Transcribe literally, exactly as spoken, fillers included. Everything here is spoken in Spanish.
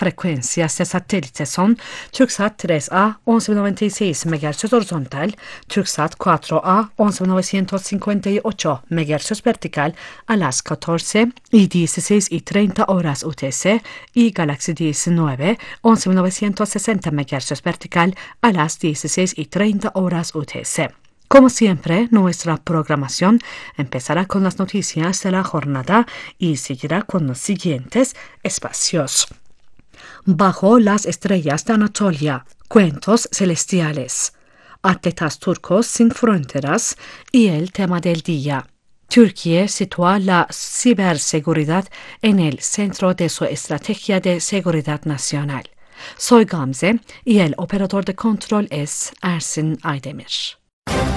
frecuencias de satélite son Turksat tres A once mil noventa y seis megahercios horizontal, Turksat cuatro A once mil novecientos cincuenta y ocho megahercios vertical a las catorce y dieciséis y treinta horas U T C y Galaxy diecinueve once mil novecientos sesenta megahercios vertical a las dieciséis y treinta horas U T C. Como siempre, nuestra programación empezará con las noticias de la jornada y seguirá con los siguientes espacios. Bajo las estrellas de Anatolia, cuentos celestiales, atletas turcos sin fronteras y el tema del día. Turquía sitúa la ciberseguridad en el centro de su estrategia de seguridad nacional. Soy Gamze y el operador de control es Ersin Aydemir.